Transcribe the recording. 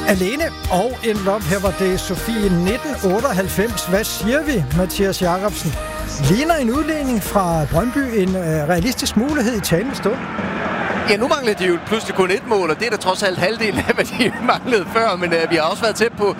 alene og endt op. Her var det Sofie 1998. Hvad siger vi, Mathias Jacobsen? Ligner en udledning fra Brøndby en realistisk mulighed i talende stund? Ja, nu mangler de jo pludselig kun et mål, og det er da trods alt halvdelen af, hvad de manglede før, men vi har også været tæt på